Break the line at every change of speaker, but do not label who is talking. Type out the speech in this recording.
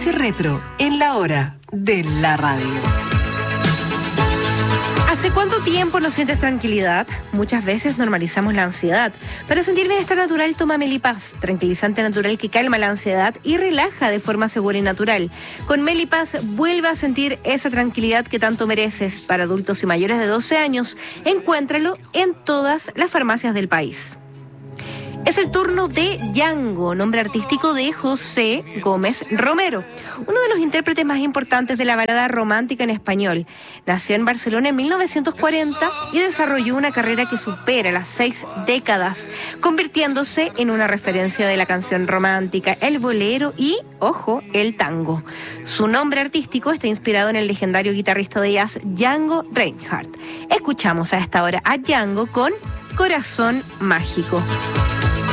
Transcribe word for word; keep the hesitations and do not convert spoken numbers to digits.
Noche Retro, en la hora de la radio.
¿Hace cuánto tiempo no sientes tranquilidad? Muchas veces normalizamos la ansiedad. Para sentir bienestar natural, toma Melipaz, tranquilizante natural que calma la ansiedad y relaja de forma segura y natural. Con Melipaz, vuelve a sentir esa tranquilidad que tanto mereces. Para adultos y mayores de doce años, encuéntralo en todas las farmacias del país. Es el turno de Yango, nombre artístico de José Gómez Romero, uno de los intérpretes más importantes de la balada romántica en español. Nació en Barcelona en mil novecientos cuarenta y desarrolló una carrera que supera las seis décadas, convirtiéndose en una referencia de la canción romántica, el bolero y, ojo, el tango. Su nombre artístico está inspirado en el legendario guitarrista de jazz Django Reinhardt. Escuchamos a esta hora a Yango con Corazón Mágico.